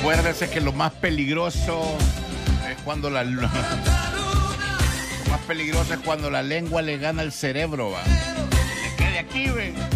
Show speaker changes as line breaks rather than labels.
Acuérdese que lo más peligroso es cuando lo más peligroso es cuando la lengua le gana al cerebro, va. Le quede aquí, ve.